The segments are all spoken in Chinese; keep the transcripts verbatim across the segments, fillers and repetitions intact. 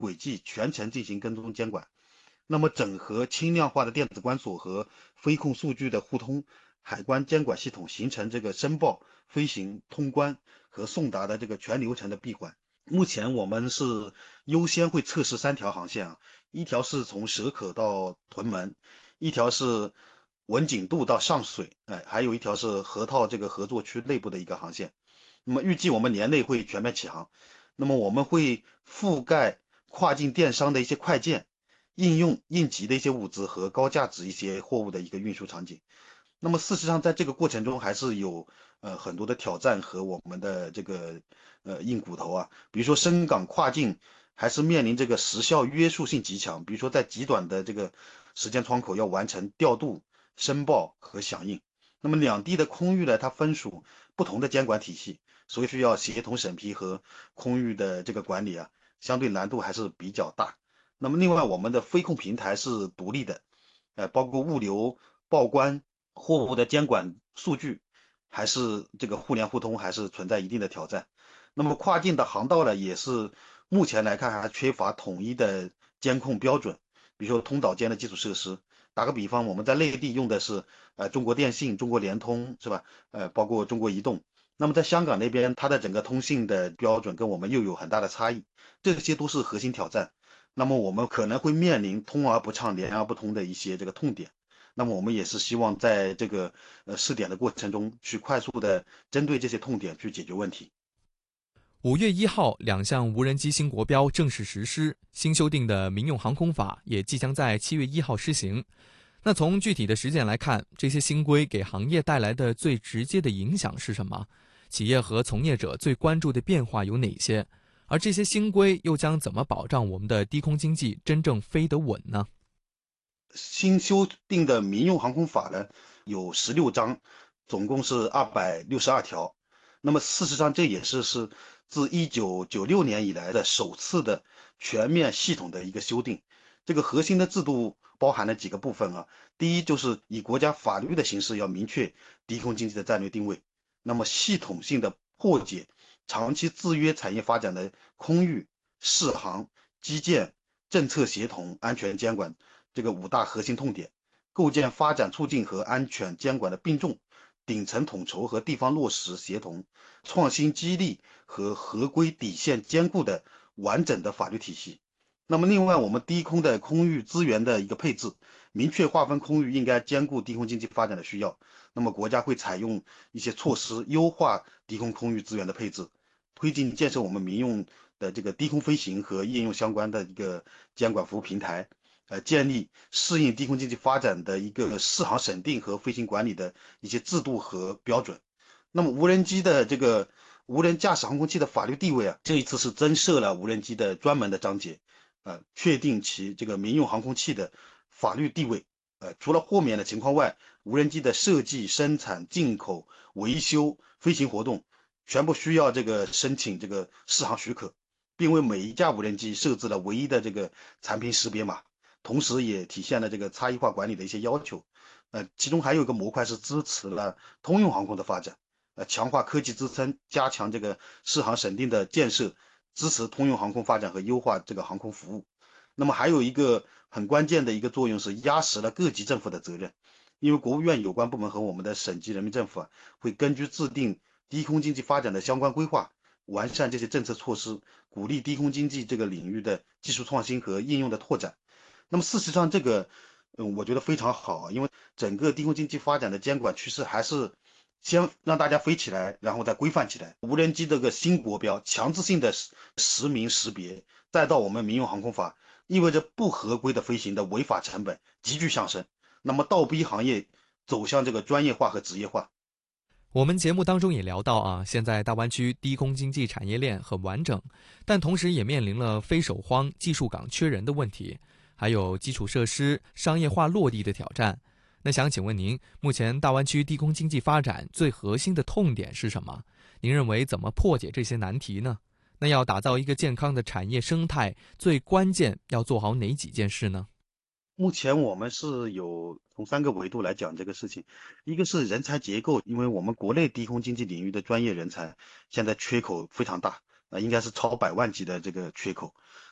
轨迹全程进行跟踪监管。那么整合轻量化的电子关锁和飞控数据的互通，海关监管系统形成这个申报、飞行、通关和送达的这个全流程的闭环。目前我们是优先会测试三条航线啊，一条是从蛇口到屯门，一条是文锦渡到上水，哎，还有一条是河套这个合作区内部的一个航线。那么预计我们年内会全面起航。那么我们会覆盖跨境电商的一些快件、应用应急的一些物资和高价值一些货物的一个运输场景。那么事实上，在这个过程中还是有呃很多的挑战和我们的这个呃硬骨头啊，比如说深港跨境还是面临这个时效约束性极强，比如说在极短的这个时间窗口要完成调度、申报和响应。那么两地的空域呢，它分属不同的监管体系，所以需要协同审批和空域的这个管理啊，相对难度还是比较大。那么另外，我们的飞控平台是独立的，呃，包括物流、报关、货物的监管数据，还是这个互联互通，还是存在一定的挑战。那么跨境的航道呢，也是目前来看还缺乏统一的监控标准，比如说通岛间的基础设施。打个比方，我们在内地用的是呃中国电信、中国联通，是吧？呃，包括中国移动。那么在香港那边，它的整个通信的标准跟我们又有很大的差异，这些都是核心挑战。那么我们可能会面临通而不畅、联而不通的一些这个痛点。那么我们也是希望在这个呃试点的过程中，去快速的针对这些痛点去解决问题。 五月一号，两项无人机新国标正式实施，新修订的民用航空法也即将在七月一号施行。那从具体的实践来看，这些新规给行业带来的最直接的影响是什么？企业和从业者最关注的变化有哪些？而这些新规又将怎么保障我们的低空经济真正飞得稳呢？ 新修订的民用航空法呢，有十六章，总共是二百六十二条。那么事实上，这也是是自一九九六年以来的首次的全面系统的一个修订。这个核心的制度包含了几个部分啊，第一就是以国家法律的形式要明确低空经济的战略定位，那么系统性的破解长期制约产业发展的空域、适航、基建、政策协同、安全监管这个五大核心痛点，构建发展促进和安全监管的并重、顶层统筹和地方落实协同、创新激励和合规底线兼顾的完整的法律体系。那么另外，我们低空的空域资源的一个配置，明确划分空域应该兼顾低空经济发展的需要。那么国家会采用一些措施，优化低空空域资源的配置，推进建设我们民用的这个低空飞行和应用相关的一个监管服务平台，呃，建立适应低空经济发展的一个适航审定和飞行管理的一些制度和标准。那么无人机的这个无人驾驶航空器的法律地位啊，这一次是增设了无人机的专门的章节，呃，确定其这个民用航空器的法律地位。呃，除了豁免的情况外，无人机的设计、生产、进口、维修、飞行活动，全部需要这个申请这个适航许可，并为每一架无人机设置了唯一的这个产品识别码，同时也体现了这个差异化管理的一些要求。呃，其中还有一个模块是支持了通用航空的发展，呃，强化科技支撑，加强这个适航审定的建设，支持通用航空发展和优化这个航空服务。那么还有一个很关键的一个作用是压实了各级政府的责任，因为国务院有关部门和我们的省级人民政府啊，会根据制定低空经济发展的相关规划，完善这些政策措施，鼓励低空经济这个领域的技术创新和应用的拓展。那么事实上，这个，嗯，我觉得非常好，因为整个低空经济发展的监管趋势还是先让大家飞起来，然后再规范起来。无人机这个新国标强制性的实实名识别，再到我们民用航空法，意味着不合规的飞行的违法成本急剧上升，那么倒逼行业走向这个专业化和职业化。 我们节目当中也聊到啊，现在大湾区低空经济产业链很完整，但同时也面临了飞手荒、技术岗缺人的问题，还有基础设施商业化落地的挑战。那想请问您，目前大湾区低空经济发展最核心的痛点是什么？您认为怎么破解这些难题呢？那要打造一个健康的产业生态，最关键要做好哪几件事呢？ 目前我们是有从三个维度来讲这个事情，一个是人才结构，因为我们国内低空经济领域的专业人才现在缺口非常大，啊、应该是超百万级的这个缺口。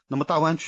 那么大湾区